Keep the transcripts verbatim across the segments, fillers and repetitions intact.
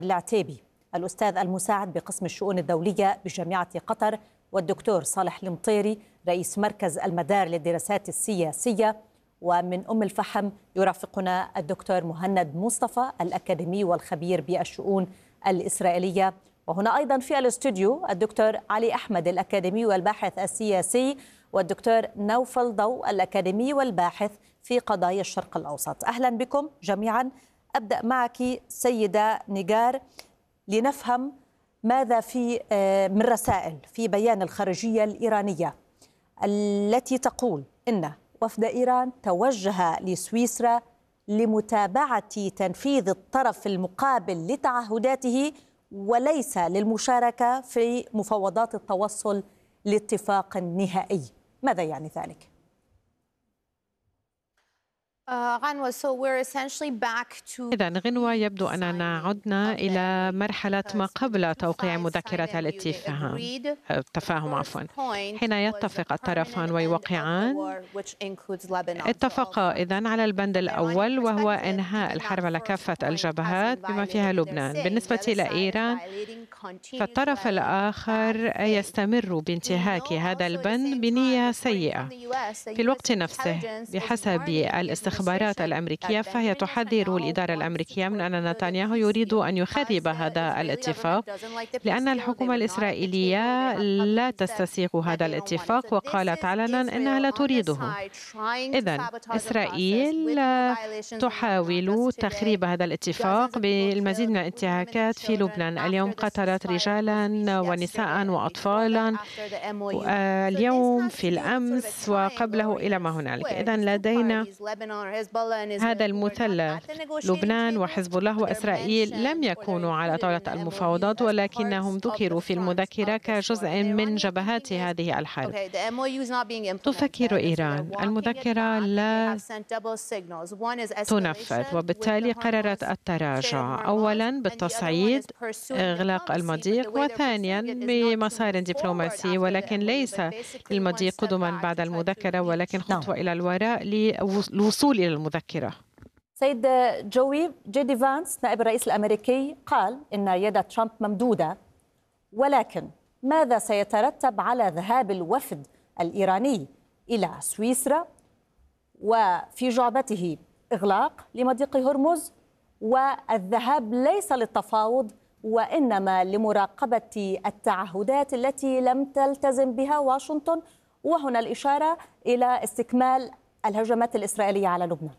العتيبي الأستاذ المساعد بقسم الشؤون الدولية بجامعة قطر، والدكتور صالح المطيري رئيس مركز المدار للدراسات السياسية. ومن أم الفحم يرافقنا الدكتور مهند مصطفى الأكاديمي والخبير بالشؤون الإسرائيلية. وهنا أيضا في الاستوديو الدكتور علي أحمد الأكاديمي والباحث السياسي، والدكتور نوفل ضو الأكاديمي والباحث في قضايا الشرق الأوسط. أهلا بكم جميعا. أبدأ معك سيدة نيجار لنفهم ماذا في من رسائل في بيان الخارجية الإيرانية التي تقول إن وفد إيران توجه لسويسرا لمتابعة تنفيذ الطرف المقابل لتعهداته وليس للمشاركة في مفاوضات التوصل لاتفاق نهائي. ماذا يعني ذلك؟ إذن غنوة، يبدو أننا عدنا إلى مرحلة ما قبل توقيع مذكرة الاتفاق التفاهم عفوا حين يتفق الطرفان ويوقعان. اتفقا إذن على البند الأول، وهو إنهاء الحرب على كافة الجبهات بما فيها لبنان. بالنسبة إلى إيران، فالطرف الآخر يستمر بانتهاك هذا البند بنية سيئة. في الوقت نفسه بحسب الاستخبارات الاستخبارات الأمريكية فهي تحذر الإدارة الأمريكية من أن نتنياهو يريد أن يخرب هذا الاتفاق، لأن الحكومة الإسرائيلية لا تستسيغ هذا الاتفاق وقالت علنا أنها لا تريده. إذن إسرائيل تحاول تخريب هذا الاتفاق بالمزيد من الانتهاكات في لبنان. اليوم قتلت رجالا ونساء وأطفالا، اليوم في الأمس وقبله إلى ما هنالك. إذن لدينا هذا المثلث، لبنان وحزب الله وإسرائيل لم يكونوا على طاولة المفاوضات، ولكنهم ذكروا في المذكرة كجزء من جبهات هذه الحرب. تفكر إيران المذكرة لا تنفذ، وبالتالي قررت التراجع، أولا بالتصعيد إغلاق المضيق، وثانيا بمسار دبلوماسي، ولكن ليس للمضيق قدما بعد المذكرة، ولكن خطوة إلى الوراء للوصول إلى المذكرة. سيد جوي، جيدي فانس نائب الرئيس الأمريكي قال إن يد ترامب ممدودة، ولكن ماذا سيترتب على ذهاب الوفد الإيراني إلى سويسرا وفي جعبته إغلاق لمضيق هرمز والذهاب ليس للتفاوض وإنما لمراقبة التعهدات التي لم تلتزم بها واشنطن، وهنا الإشارة إلى استكمال الهجمات الإسرائيلية على لبنان؟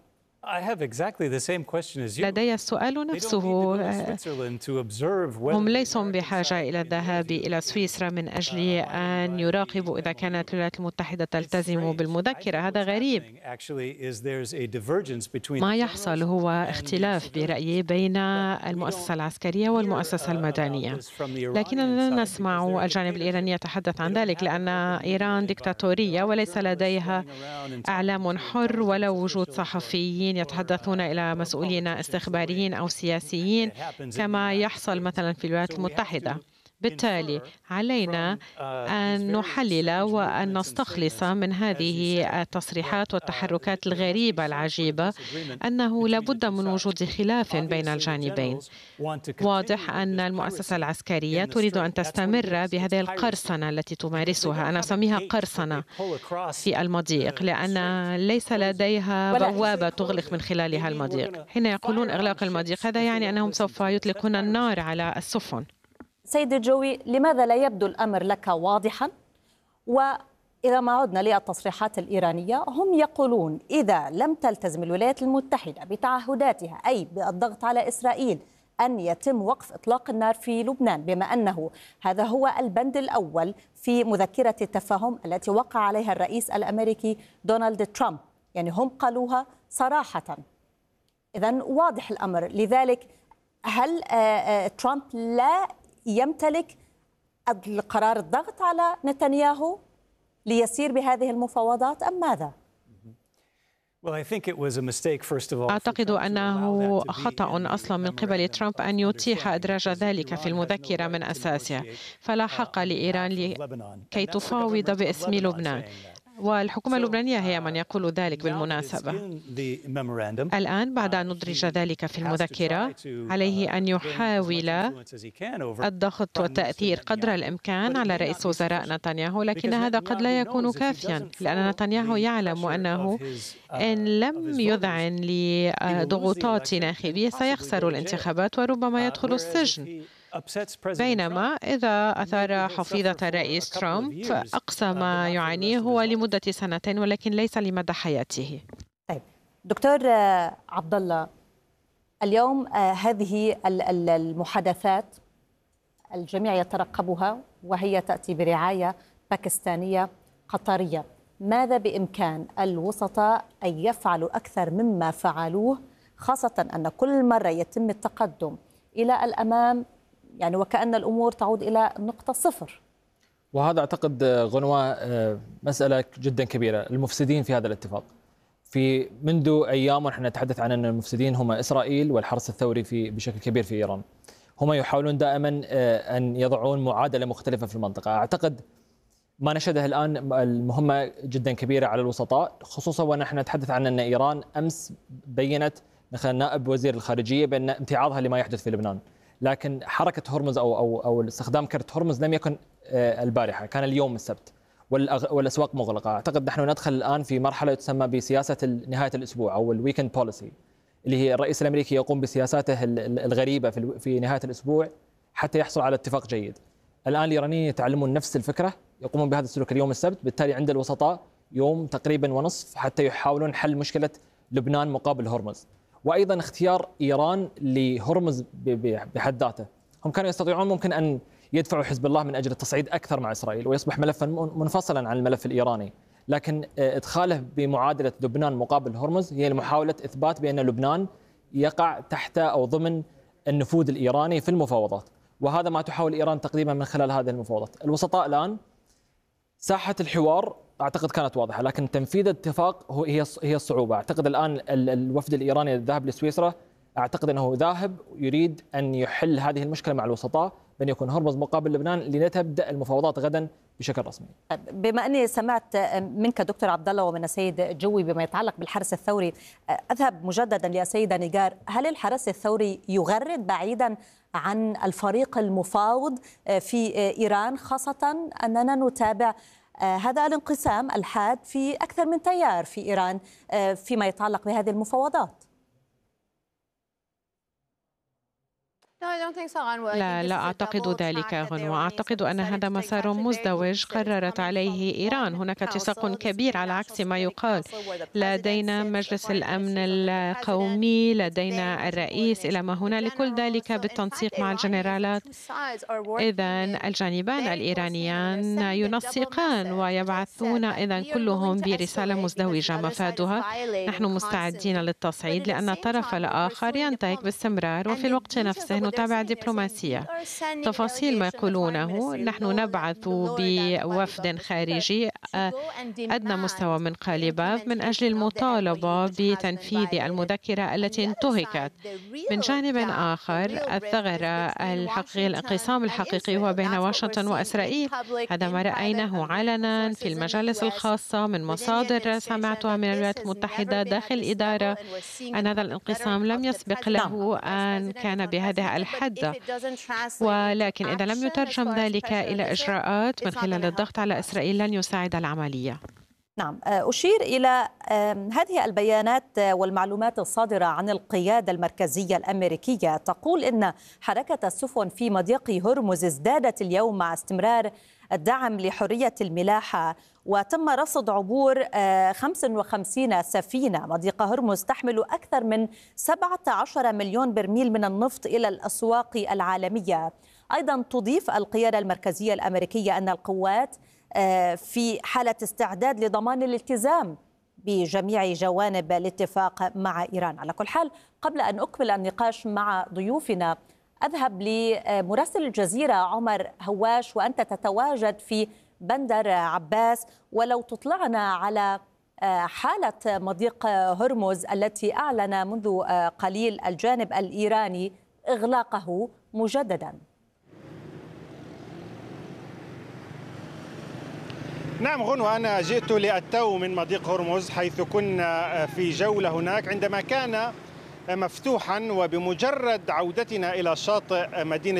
لدي السؤال نفسه. هم ليسوا بحاجة إلى الذهاب إلى سويسرا من أجل أن يراقبوا إذا كانت الولايات المتحدة تلتزم بالمذكرة. هذا غريب. ما يحصل هو اختلاف برأيي بين المؤسسة العسكرية والمؤسسة المدنية، لكننا لا نسمع الجانب الإيراني يتحدث عن ذلك، لأن إيران ديكتاتورية وليس لديها إعلام حر ولا وجود صحفيين يتحدثون إلى مسؤولين استخباريين أو سياسيين كما يحصل مثلا في الولايات المتحدة. بالتالي علينا أن نحلل وأن نستخلص من هذه التصريحات والتحركات الغريبة العجيبة أنه لابد من وجود خلاف بين الجانبين. واضح أن المؤسسة العسكرية تريد أن تستمر بهذه القرصنة التي تمارسها، أنا أسميها قرصنة في المضيق، لأن ليس لديها بوابة تغلق من خلالها المضيق. حين يقولون إغلاق المضيق هذا يعني أنهم سوف يطلقون النار على السفن. سيد جوي، لماذا لا يبدو الأمر لك واضحا؟ وإذا ما عدنا للتصريحات الإيرانية، هم يقولون إذا لم تلتزم الولايات المتحدة بتعهداتها أي بالضغط على إسرائيل أن يتم وقف إطلاق النار في لبنان، بما أنه هذا هو البند الأول في مذكرة التفاهم التي وقع عليها الرئيس الأمريكي دونالد ترامب، يعني هم قالوها صراحة. إذن واضح الأمر. لذلك هل ترامب لا يمتلك القرار الضغط على نتنياهو ليسير بهذه المفاوضات أم ماذا؟ أعتقد أنه خطأ أصلا من قبل ترامب أن يتيح إدراج ذلك في المذكرة من أساسها، فلا حق لإيران كي تفاوض باسم لبنان. والحكومة اللبنانية هي من يقول ذلك بالمناسبة. الآن بعد أن ندرج ذلك في المذكرة عليه أن يحاول الضغط والتأثير قدر الإمكان على رئيس وزراء نتنياهو، لكن هذا قد لا يكون كافيا، لأن نتنياهو يعلم أنه إن لم يذعن لضغوطات ناخبيه سيخسر الانتخابات وربما يدخل السجن. بينما إذا أثار حفيظة الرئيس ترامب أقصى ما يعانيه هو لمدة سنتين ولكن ليس لمدى حياته. طيب دكتور عبد الله، اليوم هذه المحادثات الجميع يترقبها وهي تأتي برعاية باكستانية قطرية، ماذا بإمكان الوسطاء أن يفعلوا أكثر مما فعلوه، خاصة أن كل مرة يتم التقدم إلى الأمام يعني وكأن الأمور تعود إلى نقطة صفر؟ وهذا أعتقد غنوة مسألة جدا كبيرة. المفسدين في هذا الاتفاق في منذ أيام ونحن نتحدث عن أن المفسدين هم إسرائيل والحرس الثوري في بشكل كبير في إيران. هم يحاولون دائما أن يضعون معادلة مختلفة في المنطقة. أعتقد ما نشهده الآن المهمة جدا كبيرة على الوسطاء، خصوصا ونحن نتحدث عن أن إيران أمس بيّنت مثلا نائب وزير الخارجية بأن امتعاضها لما يحدث في لبنان، لكن حركة هرمز أو أو أو استخدام كرت هرمز لم يكن البارحة، كان اليوم السبت والأسواق مغلقة. أعتقد نحن ندخل الآن في مرحلة تسمى بسياسة نهاية الأسبوع أو الويكند بوليسي، اللي هي الرئيس الأمريكي يقوم بسياساته الغريبة في نهاية الأسبوع حتى يحصل على اتفاق جيد. الآن الإيرانيين يتعلمون نفس الفكرة، يقومون بهذا السلوك اليوم السبت، بالتالي عند الوسطاء يوم تقريبا ونصف حتى يحاولون حل مشكلة لبنان مقابل هرمز. وأيضا اختيار إيران لهرمز بحد ذاته، هم كانوا يستطيعون ممكن أن يدفعوا حزب الله من أجل التصعيد أكثر مع إسرائيل ويصبح ملفا منفصلا عن الملف الإيراني، لكن إدخاله بمعادلة لبنان مقابل هرمز هي لمحاولة إثبات بأن لبنان يقع تحت أو ضمن النفوذ الإيراني في المفاوضات، وهذا ما تحاول إيران تقديما من خلال هذه المفاوضات. الوسطاء الآن ساحة الحوار أعتقد كانت واضحة، لكن تنفيذ الاتفاق هي هي الصعوبة. أعتقد الآن الوفد الإيراني الذاهب لسويسرا أعتقد أنه ذاهب يريد أن يحل هذه المشكلة مع الوسطاء بأن يكون هرمز مقابل لبنان لنتبدأ المفاوضات غدا بشكل رسمي. بما أني سمعت منك دكتور عبد الله ومن السيد جوي بما يتعلق بالحرس الثوري، أذهب مجددا للسيدة نيجار، هل الحرس الثوري يغرد بعيدا عن الفريق المفاوض في إيران، خاصة أننا نتابع هذا الانقسام الحاد في أكثر من تيار في إيران فيما يتعلق بهذه المفاوضات؟ لا لا أعتقد ذلك غنوة، أعتقد أن هذا مسار مزدوج قررت عليه إيران. هناك اتساق كبير على عكس ما يقال، لدينا مجلس الأمن القومي، لدينا الرئيس، إلى ما هنالك، كل ذلك بالتنسيق مع الجنرالات. إذن الجانبان الإيرانيان ينسقان ويبعثون إذن كلهم برسالة مزدوجة مفادها نحن مستعدين للتصعيد لأن الطرف الآخر ينتهك باستمرار، وفي الوقت نفسه نتابع دبلوماسية. تفاصيل ما يقولونه، نحن نبعث بوفد خارجي أدنى مستوى من قالباف من أجل المطالبة بتنفيذ المذكرة التي انتهكت. من جانب آخر الثغرة الحقيقية، الانقسام الحقيقي هو بين واشنطن وإسرائيل. هذا ما رأيناه علنا في المجالس الخاصة من مصادر سمعتها من الولايات المتحدة داخل الإدارة، أن هذا الانقسام لم يسبق له أن كان بهذه الحد، ولكن إذا لم يترجم ذلك إلى إجراءات من خلال الضغط على إسرائيل لن يساعد العملية. نعم، أشير إلى هذه البيانات والمعلومات الصادرة عن القيادة المركزية الأمريكية، تقول إن حركة السفن في مضيق هرمز ازدادت اليوم مع استمرار الدعم لحرية الملاحة، وتم رصد عبور خمسة وخمسين سفينة. مضيق هرمز تحمل أكثر من سبعة عشر مليون برميل من النفط إلى الأسواق العالمية. أيضا تضيف القيادة المركزية الأمريكية أن القوات في حالة استعداد لضمان الالتزام بجميع جوانب الاتفاق مع إيران. على كل حال، قبل أن أكمل النقاش مع ضيوفنا أذهب لمراسل الجزيرة عمر هواش، وأنت تتواجد في بندر عباس، ولو تطلعنا على حالة مضيق هرمز التي أعلن منذ قليل الجانب الإيراني إغلاقه مجدداً. نعم غنوة، أنا جئت للتو من مضيق هرمز حيث كنا في جولة هناك عندما كان مفتوحا، وبمجرد عودتنا إلى شاطئ مدينة